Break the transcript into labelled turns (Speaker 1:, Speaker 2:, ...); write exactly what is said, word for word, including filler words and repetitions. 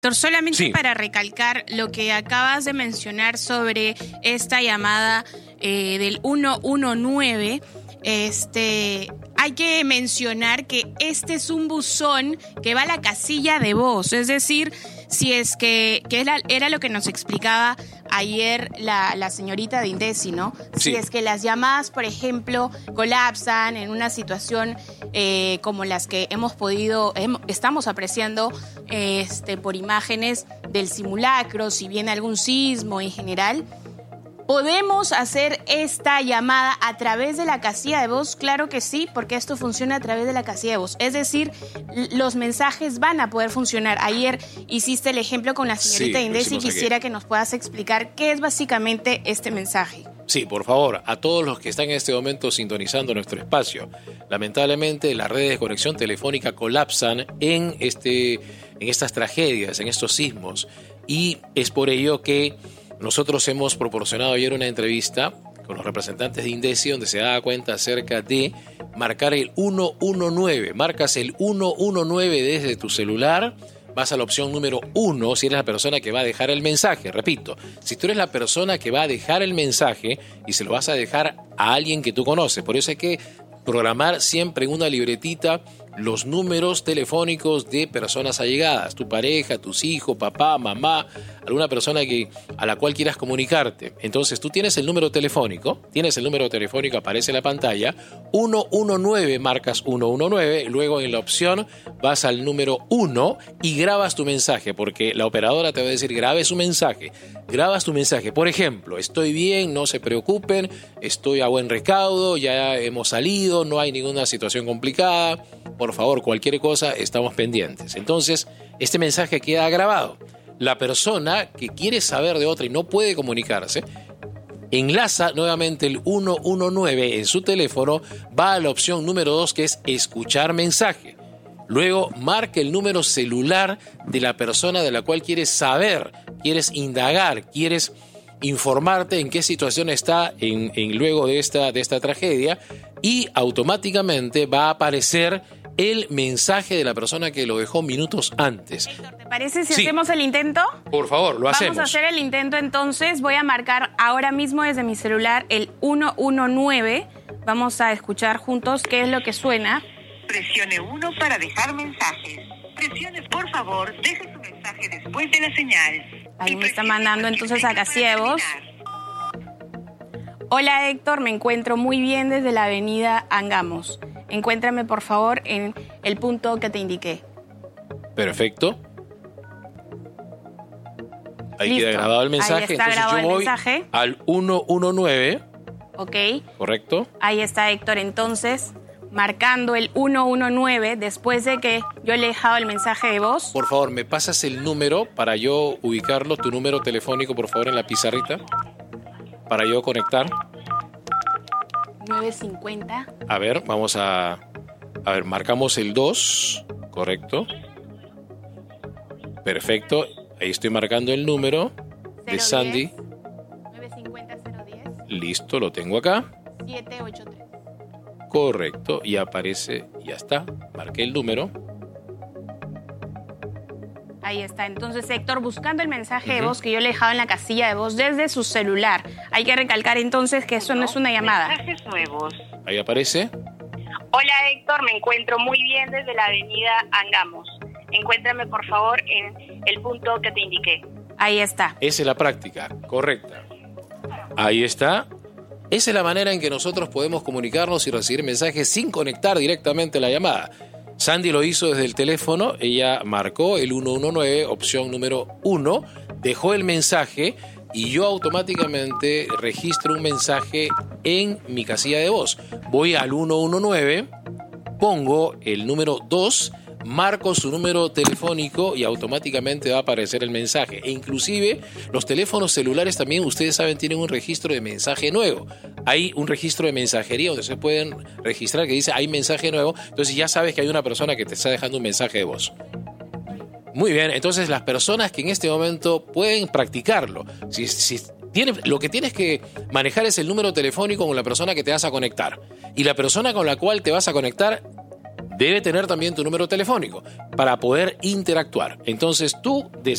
Speaker 1: Solamente
Speaker 2: Sí.
Speaker 1: para recalcar lo que acabas de mencionar sobre esta llamada eh, del uno uno nueve, este, hay que mencionar que este es un buzón que va a la casilla de voz, es decir, si es que, que era, era lo que nos explicaba ayer la, la señorita de Indesi, ¿no?
Speaker 2: Sí.
Speaker 1: Si es que las llamadas, por ejemplo, colapsan en una situación eh, como las que hemos podido, hem- estamos apreciando eh, este, por imágenes del simulacro, si viene algún sismo en general, ¿podemos hacer esta llamada a través de la casilla de voz? Claro que sí, porque esto funciona a través de la casilla de voz. Es decir, l- los mensajes van a poder funcionar. Ayer hiciste el ejemplo con la señorita
Speaker 2: Sí, lo
Speaker 1: Indesi y
Speaker 2: hicimos aquí.
Speaker 1: quisiera que nos puedas explicar qué es básicamente este mensaje.
Speaker 2: Sí, por favor, a todos los que están en este momento sintonizando nuestro espacio. Lamentablemente las redes de conexión telefónica colapsan en, este, en estas tragedias, en estos sismos. Y es por ello que nosotros hemos proporcionado ayer una entrevista con los representantes de Indesi donde se daba cuenta acerca de marcar el uno uno nueve. Marcas el uno uno nueve desde tu celular. Vas a la opción número uno si eres la persona que va a dejar el mensaje. Repito, si tú eres la persona que va a dejar el mensaje y se lo vas a dejar a alguien que tú conoces. Por eso hay que programar siempre en una libretita los números telefónicos de personas allegadas, tu pareja, tus hijos, papá, mamá, alguna persona que, a la cual quieras comunicarte. Entonces tú tienes el número telefónico, tienes el número telefónico, aparece en la pantalla, uno uno nueve, marcas uno uno nueve, luego en la opción vas al número uno y grabas tu mensaje, porque la operadora te va a decir, grabe su mensaje, grabas tu mensaje. Por ejemplo, estoy bien, no se preocupen, estoy a buen recaudo, ya hemos salido, no hay ninguna situación complicada. Por favor, cualquier cosa, estamos pendientes. Entonces, este mensaje queda grabado. La persona que quiere saber de otra y no puede comunicarse, enlaza nuevamente el uno uno nueve en su teléfono, va a la opción número dos, que es escuchar mensaje. Luego, marca el número celular de la persona de la cual quieres saber, quieres indagar, quieres informarte en qué situación está en, en luego de esta, de esta tragedia, y automáticamente va a aparecer el mensaje de la persona que lo dejó minutos antes.
Speaker 1: Héctor, ¿te parece si
Speaker 2: Sí.
Speaker 1: hacemos el intento?
Speaker 2: Por favor, lo hacemos.
Speaker 1: Vamos a hacer el intento entonces. Voy a marcar ahora mismo desde mi celular el uno uno nueve. Vamos a escuchar juntos qué es lo que suena.
Speaker 3: Presione uno para dejar mensajes. Presione, por favor, deje su mensaje después de la señal.
Speaker 1: Ahí
Speaker 3: Y
Speaker 1: me está
Speaker 3: presione
Speaker 1: mandando
Speaker 3: cualquier
Speaker 1: entonces a
Speaker 3: tecla
Speaker 1: casilla de
Speaker 3: para
Speaker 1: voz.
Speaker 3: terminar.
Speaker 1: Hola Héctor, me encuentro muy bien desde la avenida Angamos. Encuéntrame por favor en el punto que te indiqué.
Speaker 2: Perfecto. Ahí
Speaker 1: Listo.
Speaker 2: queda grabado el mensaje.
Speaker 1: Ahí está
Speaker 2: Entonces
Speaker 1: grabado
Speaker 2: yo
Speaker 1: el
Speaker 2: voy
Speaker 1: mensaje.
Speaker 2: al uno uno nueve,
Speaker 1: ¿Ok?
Speaker 2: ¿correcto?
Speaker 1: Ahí está Héctor entonces, marcando el uno uno nueve después de que yo le he dejado el mensaje de voz.
Speaker 2: Por favor, ¿me pasas el número para yo ubicarlo? Tu número telefónico, por favor, en la pizarrita. Para yo conectar.
Speaker 1: nueve cincuenta.
Speaker 2: A ver, vamos a... A ver, marcamos el dos, ¿correcto? Perfecto. Ahí estoy marcando el número de Sandy.
Speaker 1: nueve cincuenta cero diez
Speaker 2: Listo, lo tengo acá.
Speaker 1: siete ocho tres.
Speaker 2: Correcto. Y aparece, ya está. Marqué el número.
Speaker 1: Ahí está. Entonces, Héctor, buscando el mensaje de
Speaker 2: Ujú.
Speaker 1: voz que yo le he dejado en la casilla de voz desde su celular. Hay que recalcar entonces que eso no es una llamada.
Speaker 3: Mensajes nuevos.
Speaker 2: Ahí aparece.
Speaker 4: Hola Héctor, me encuentro muy bien desde la avenida Angamos. Encuéntrame por favor en el punto que te indiqué.
Speaker 1: Ahí está.
Speaker 2: Esa es la práctica, correcta. Ahí está. Esa es la manera en que nosotros podemos comunicarnos y recibir mensajes sin conectar directamente la llamada. Sandy lo hizo desde el teléfono, ella marcó el uno uno nueve, opción número uno, dejó el mensaje y yo automáticamente registro un mensaje en mi casilla de voz. Voy al uno uno nueve, pongo el número dos, marco su número telefónico y automáticamente va a aparecer el mensaje. E inclusive los teléfonos celulares también, ustedes saben, tienen un registro de mensaje nuevo. Hay un registro de mensajería donde se pueden registrar que dice hay mensaje nuevo. Entonces ya sabes que hay una persona que te está dejando un mensaje de voz. Muy bien, entonces las personas que en este momento pueden practicarlo, si, si tiene, lo que tienes que manejar es el número telefónico con la persona que te vas a conectar. Y la persona con la cual te vas a conectar debe tener también tu número telefónico para poder interactuar. Entonces tú